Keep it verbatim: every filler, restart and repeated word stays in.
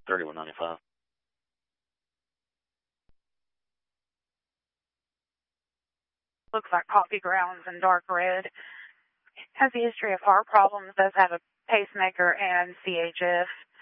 thirty-one ninety-five. Looks like coffee grounds and dark red. Has a history of heart problems, does have a pacemaker and C H F.